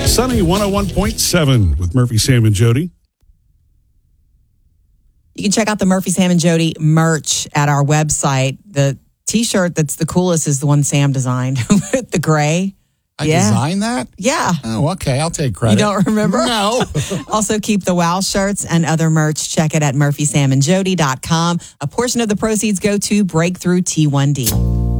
Sunny 101.7 with Murphy, Sam, and Jody. You can check out the Murphy, Sam, and Jody merch at our website. The T-shirt that's the coolest is the one Sam designed with the gray. I designed that? Yeah. Oh, okay. I'll take credit. You don't remember? No. Also, keep the WOW shirts and other merch. Check it at murphysamandjody.com. A portion of the proceeds go to Breakthrough T1D.